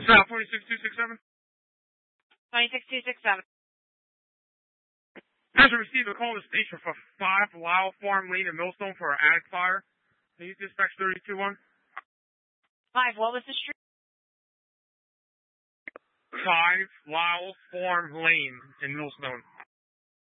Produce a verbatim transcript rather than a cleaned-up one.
South forty-six two six seven. twenty-six two six seven. Has received a call to station for five Lyle Farm Lane in Millstone for an attic fire. Can you dispatch thirty-two one? Five, what was the street? Five Lyle Farm Lane in Millstone.